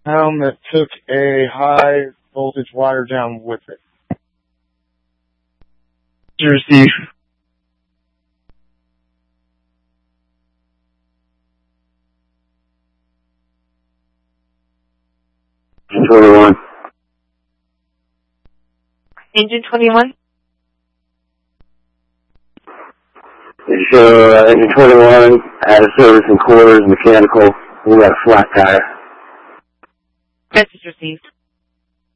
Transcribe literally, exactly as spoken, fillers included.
town that took a high voltage wire down with it. Receive. twenty-one. Engine twenty-one? So, uh, engine twenty-one, out of service and quarters, mechanical. We got a flat tire. Message received.